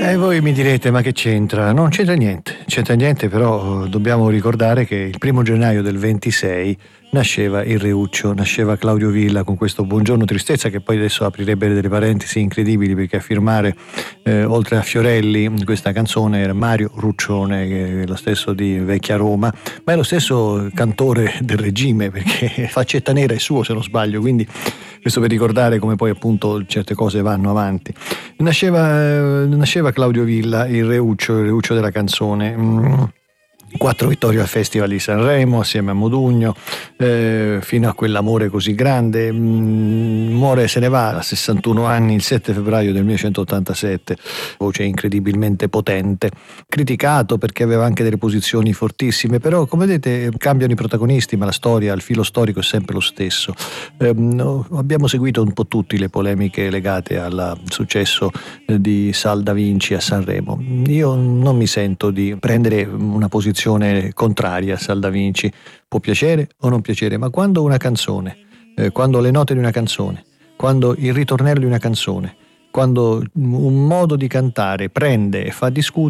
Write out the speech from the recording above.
E voi mi direte, ma che c'entra? Non c'entra niente, però dobbiamo ricordare che il 1° gennaio del 26 nasceva il Reuccio, nasceva Claudio Villa con questo Buongiorno Tristezza, che poi adesso aprirebbe delle parentesi incredibili, perché a firmare, oltre a Fiorelli, questa canzone era Mario Ruccione, che è lo stesso di Vecchia Roma, ma è lo stesso cantore del regime, perché Faccetta Nera è suo, se non sbaglio, quindi questo per ricordare come poi appunto certe cose vanno avanti. Nasceva Claudio Villa, il Reuccio della canzone. 4 vittorie al Festival di Sanremo assieme a Modugno, fino a quell'amore così grande. Muore, se ne va a 61 anni il 7 febbraio del 1987, voce incredibilmente potente, criticato perché aveva anche delle posizioni fortissime, però come vedete cambiano i protagonisti, ma la storia, il filo storico è sempre lo stesso. Abbiamo seguito un po' tutti le polemiche legate al successo di Sal Da Vinci a Sanremo. Io non mi sento di prendere una posizione contraria a Sal Da Vinci, può piacere o non piacere, ma quando una canzone, quando le note di una canzone, quando il ritornello di una canzone, quando un modo di cantare prende e fa discutere,